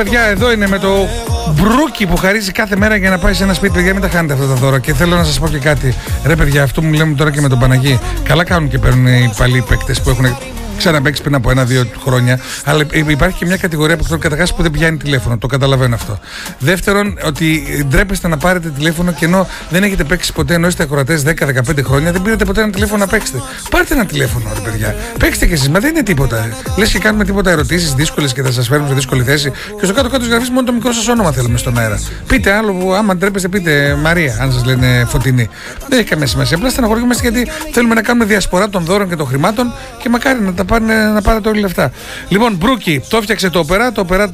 Παιδιά, εδώ είναι με το μπρούκι που χαρίζει κάθε μέρα για να πάει σε ένα σπίτι. Παιδιά, μην τα χάνετε αυτά τα δώρα. Και θέλω να σας πω και κάτι. Ρε, παιδιά, αυτό μου λέμε τώρα και με τον Παναγί. Καλά κάνουν και παίρνουν οι παλιοί παίκτες που έχουν ξαναπαίξει πριν από 1-2 χρόνια. Αλλά υπάρχει και μια κατηγορία που καταρχάς που δεν πιάνει τηλέφωνο. Το καταλαβαίνω αυτό. Δεύτερον, ότι ντρέπεστε να πάρετε τηλέφωνο και ενώ δεν έχετε παίξει ποτέ, ενώ είστε ακροατές 10-15 χρόνια, δεν πήρατε ποτέ ένα τηλέφωνο να παίξετε. Πάρτε ένα τηλέφωνο, ρε παιδιά. Παίξτε κι εσείς, μα δεν είναι τίποτα. Λες και κάνουμε τίποτα ερωτήσεις δύσκολες και θα σας φέρουμε σε δύσκολη θέση. Και στο κάτω-κάτω της γραφής μόνο το μικρό σας όνομα θέλουμε στον αέρα. Πείτε άλλο που άμα ντρέπεστε, πείτε Μαρία, αν σας λένε Φωτεινή. Δεν έχει καμία σημασία. Απλά στεναχωριόμαστε γιατί θέλουμε να κάνουμε διασπορά των δώρων και των χρημάτων και μακάρι να πάρετε όλοι λεφτά. Λοιπόν, Μπρούκι, το έφτιαξε το Οπερά. Το Οπερά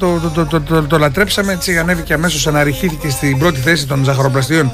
το λατρέψαμε. Έτσι ανέβηκε αμέσως, αναρριχήθηκε στην πρώτη θέση των ζαχαροπλαστείων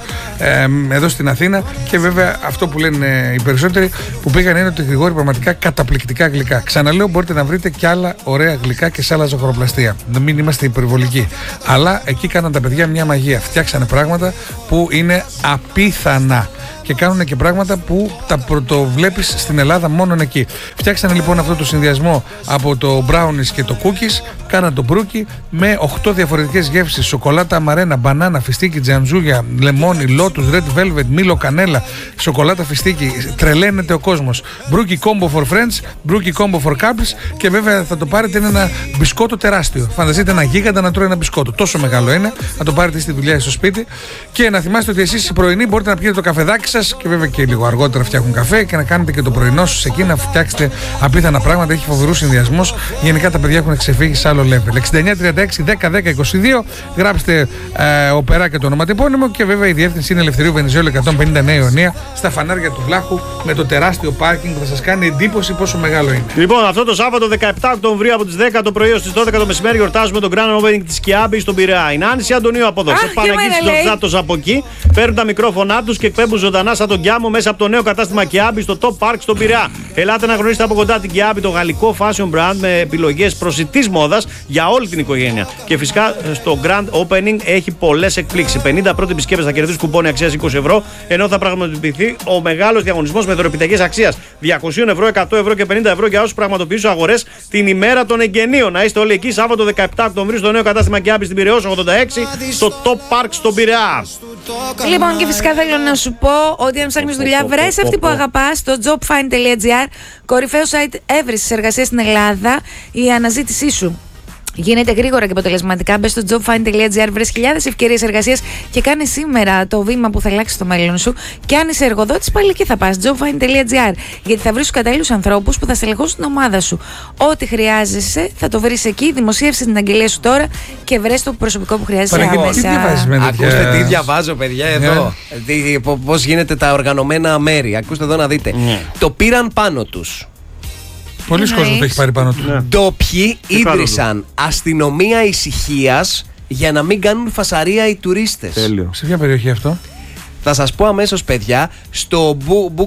εδώ στην Αθήνα. Και βέβαια αυτό που λένε οι περισσότεροι που πήγαν είναι ότι Γρηγόρη πραγματικά καταπληκτικά γλυκά. Ξαναλέω, μπορείτε να βρείτε και άλλα ωραία γλυκά και σε άλλα ζαχαροπλαστεία. Μην είμαστε υπερβολικοί. Αλλά εκεί κάναν τα παιδιά μια μαγεία. Φτιάξανε πράγματα που είναι απίθανα. Και κάνουν και πράγματα που τα πρωτοβλέπεις στην Ελλάδα μόνον εκεί. Φτιάξανε λοιπόν αυτό το συνδυασμό από το brownies και το cookies. Κάναν το μπρούκι με 8 διαφορετικές γεύσεις: σοκολάτα αμαρένα, μπανάνα, φιστίκι, τζαντζούγια, λεμόνι, lotus, red velvet, μήλο, κανέλα, σοκολάτα, φιστίκι. Τρελαίνεται ο κόσμος. Μπρούκι combo for friends, μπρούκι combo for couples. Και βέβαια θα το πάρετε, είναι ένα μπισκότο τεράστιο. Φανταστείτε ένα γίγαντα να τρώει ένα μπισκότο. Τόσο μεγάλο είναι. Να το πάρετε στη δουλειά ή στο σπίτι. Και να θυμάστε ότι εσείς οι πρωινοί μπορείτε να πιείτε το καφεδάκι σας και βέβαια και λίγο αργότερα φτιάχνουν καφέ και να κάνετε και το πρωινό σας εκεί να φτιάξετε απίθανα πράγματα. Έχει φοβερούς συνδυασμούς. Γενικά τα παιδιά έχουν ξεφύγει σε άλλο level. 6936-10-10-22. Γράψτε Οπερά και το ονοματεπώνυμο και βέβαια η διεύθυνση είναι Ελευθερίου Βενιζέλου 150 Νέα Ιωνία, στα φανάρια του Βλάχου με το τεράστιο πάρκινγκ που θα σας κάνει εντύπωση πόσο μεγάλο είναι. Λοιπόν, αυτό το Σάββατο 17 Οκτωβρίου από τις 10 το πρωί ως τις 12 το μεσημέρι γιορτάζουμε τον Grand Opening της Kiabi στον Πειραιά. Η Νάνση Αντωνίου από εδώ. Ο Παναγίτης Δοξάτος από εκεί. Παίρνουν τα μικρόφωνά τους και εκπέμπουν ζωντανά σαν τον Κιάμο μέσα από το νέο κατάστημα Kiabi στο Top Park στον Πειραιά. Ελάτε να γνωρίσετε από κοντά την Kiabi, το γαλλικό fashion brand με επιλογές προσιτής μόδας για όλη την οικογένεια. Και φυσικά στο Grand Opening έχει πολλές εκπλήξεις. 50 πρώτοι επισκέπτες θα κερδίσουν κουπόνι αξίας 20 ευρώ, ενώ θα πραγματοποιηθεί ο μεγάλος διαγωνισμός με δωρεπιταγές αξίας 200 ευρώ, 100 ευρώ και 50 ευρώ για όσους πραγματοποιήσουν αγορές την ημέρα των εγγενείων. Να είστε όλοι εκεί Σάββατο 17 Οκτωβρίου στο νέο κατάστημα Kiabi στην Πειραιώς 86 στο Top Park στον Πειραιά. Λοιπόν, και φυσικά θέλω να σου πω ότι αν ψάχνεις δουλειά, βρες αυτή που αγαπάς στο jobfind.gr, κορυφαίο site έβρεσης εργασίας στην Ελλάδα. Η αναζήτησή σου γίνεται γρήγορα και αποτελεσματικά. Μπες στο jobfind.gr, βρες χιλιάδες ευκαιρίες εργασίας και κάνε σήμερα το βήμα που θα αλλάξει το μέλλον σου. Και αν είσαι εργοδότης, πάλι εκεί θα πας. jobfind.gr, γιατί θα βρεις τους κατάλληλους ανθρώπους που θα στελεχώσουν την ομάδα σου. Ό,τι χρειάζεσαι θα το βρεις εκεί. Δημοσίευσε την αγγελία σου τώρα και βρες το προσωπικό που χρειάζεσαι άμεσα. Ακούστε τι διαβάζω, παιδιά, εδώ. Πώς γίνεται τα οργανωμένα μέρη. Ακούστε εδώ να δείτε. Το πήραν πάνω τους. Πολλοί κόσμος το έχει πάρει πάνω του. Ντόπιοι ίδρυσαν αστυνομία ησυχίας για να μην κάνουν φασαρία οι τουρίστες. Τέλειο. Σε ποια περιοχή αυτό? Θα σας πω αμέσως, παιδιά, στο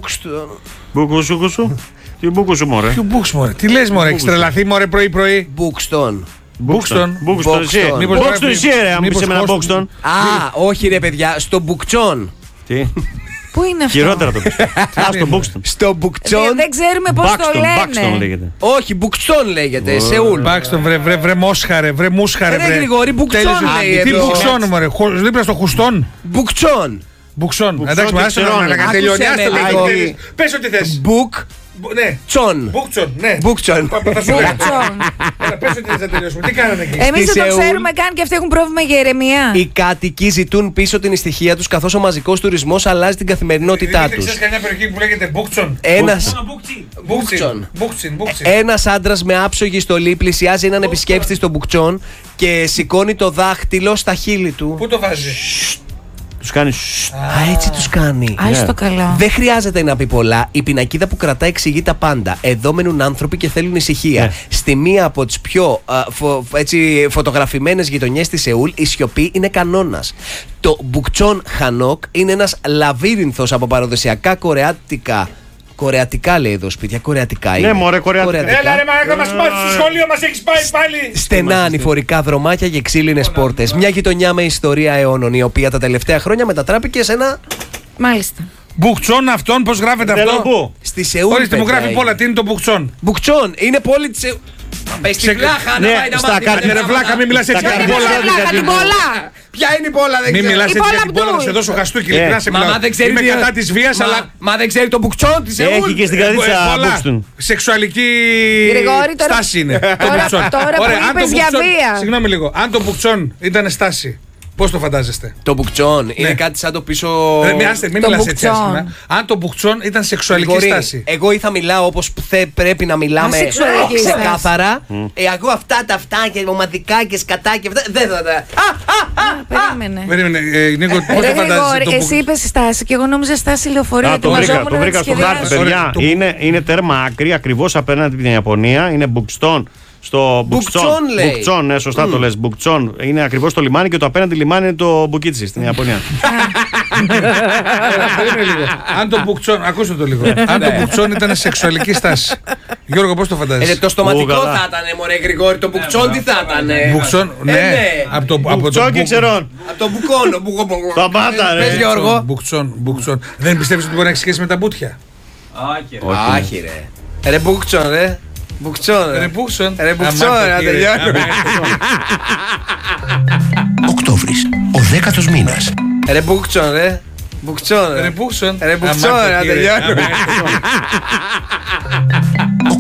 Μπουκουσου. Τι μπουκουσου, μωρέ. Ποιο μπουξ, μωρέ. Τι λες, μωρέ, έχεις τρελαθεί, μωρέ, πρωί-πρωί. Μπουκστον. Μπουκστον. Μπουκστον εσύ, ρε, αν πεις εμένα Μπουκστον. Α, όχι ρε παιδιά, στο Μπουκτσόν. Τι. Πού είναι αυτό? Χειρότερα το πεις. Στο Μπουκστον. Στο Μπουκτσόν. Δεν ξέρουμε πώς το Μπάξτον λένε. λέγεται. Όχι, Μπουκτσόν λέγεται, Σεούλ. Μπάξτον, βρε μόσχαρε, βρε μούσχαρε. Ρε Γρηγόρη, Μπουκτσόν λέει Τι εδώ. Μπουκσόν, μωρέ, δίπλα στο Χουστόν. Μπουκτσόν. Μπουκσόν. Εντάξει, μου άρεσε να τελειωνιάστε λίγο. Πες ό,τι θες. Ναι. Τσον. Μπουκτσόν, ναι. Μπουκτσόν. Θα σου λέω. Πες ό,τι θες να τελειώσουμε. Τι κάνανε εκεί? Εμείς δεν το Σεούλ. ξέρουμε καν και αυτοί έχουν πρόβλημα για ηρεμία. Οι κάτοικοι ζητούν πίσω την ησυχία τους καθώς ο μαζικός τουρισμός αλλάζει την καθημερινότητά Δεν τους. ξέρεις καμιά περιοχή που λέγεται Μπουκτσόν? Ένας άντρας με άψογη στολή πλησιάζει έναν επισκέπτη στο Μπουκτσόν και σηκώνει το δάχτυλο στα χείλη του. Πού το βάζει? Τους κάνει. Α, έτσι τους κάνει. Άσε το καλό. Δεν χρειάζεται να πει πολλά. Η πινακίδα που κρατά εξηγεί τα πάντα. Εδώ μένουν άνθρωποι και θέλουν ησυχία. Στη μία από τις πιο φωτογραφημένες γειτονιές της Σεούλ, η σιωπή είναι κανόνας. Το Μπουκτσόν Χανόκ είναι ένας λαβύρινθος από παραδοσιακά κορεατικά λέει εδώ σπίτια, κορεατικά είναι. Ναι, μωρέ, κορεατικά. Έλα ρε μαλάκα, μας πας στο σχολείο, μας έχεις πάει πάλι. Στενά ανηφορικά δρομάκια και ξύλινες πόρτες. Μια γειτονιά με ιστορία αιώνων, η οποία τα τελευταία χρόνια μετατράπηκε σε ένα. Μάλιστα. Μπουκτσόν αυτόν, πώς γράφεται αυτό? Πού? Στη Σεούλ. Ορίστε, μου γράφει πολλά, τι είναι το Μπουκτσόν? Μπουκτσόν, είναι πόλη της Σεούλ. Πες τη βλάχα να Ναι, πάει να στα μάθει. κάρτια, Ρε βλάκα, μην μιλάς έτσι Τα για την κάρτια. πόλα. Βλάχα, την πολλά. Ποια είναι η πόλα, δεν Μην ξέρω. μιλάς Η έτσι για Πόλα την πόλα, να σε Μπτούλ. δώσω χαστούκι. Ειλικρινά σε Μα μιλάω. δεν ξέρει Είμαι τι- κατά της βίας, αλλά. Μα δεν ξέρει το μπουκτσόν τη Σεούλ. Έχει και στην καρδίτσα Πολλά. Μπούξτον. Σεξουαλική Γρηγόρη, τώρα- στάση είναι. το τώρα- μπουκτσόν. τώρα που Ωραία, αν το είπες για μπουκτσόν- βία. Συγγνώμη λίγο. Αν το μπουκτσόν ήταν στάση, πώς το φαντάζεστε? Το μπουκτσόν Ναι. είναι κάτι σαν το πίσω. Ρε, μην Το μιλάς έτσι μπουκτσόν. άσχημα. Αν το μπουκτσόν ήταν σεξουαλική Γρηγόρη, στάση. εγώ ή θα μιλάω όπως πρέπει να μιλάμε σεξουαλική στάση. ξεκάθαρα. Εγώ αυτά τα και ομαδικά και σκατά και αυτά. Δεν θα τα. Περίμενε. Περίμενε, Νίκο, πώς Ρε το φαντάζεσαι? Γρηγόρη, το εσύ είπες στάση και εγώ νόμιζα στάση λεωφορείο. Α, το βρήκα στο χάρτη, σχεδιάσω. παιδιά. Ωραία, Είναι τέρμα άκρη, ακριβώς απέναντι από την Ιαπωνία. Είναι Μπουκστόν. Στο Μπουκτσόν, λέει. Μπουκτσόν, ναι, σωστά το λες. Μπουκτσόν. Είναι ακριβώς το λιμάνι και το απέναντι λιμάνι είναι το Μπουκίτσι στην Ιαπωνία. Περίμενε λίγο. Αν το μπουκτσόν, ακούστε το λίγο. Αν το μπουκτσόν ήταν σεξουαλική στάση. Γιώργο, πώς το φαντάζεσαι? Το στοματικό Καλά. θα ήταν, μωρέ Γρηγόρη. Το μπουκτσόν τι θα ήταν. Μπουκτσόν, ναι. Από το Μπουκτσόν και ξερών. Από το μπουκόνο. Σταμάτα, ρε. Πες, Γιώργο. Μπουκτσόν. Δεν πιστεύεις ότι μπορεί να έχει σχέση με τα μπούτια? Άχι ρε. Ρε μπουκτσόν ρε. Μπουκτσόν Ρε μπουκτσόν. Ρε μπουκτσόν Αμάν, ρε. Να κύριε. τελειώνουμε. Οκτώβρης, ο 10ος μήνας. Ρε μπουκτσόν ρε. Μπουκτσόν Ρε μπουκτσόν. Ρε μπουκτσόν Αμάν, ρε. Να κύριε. τελειώνουμε. Αμάν.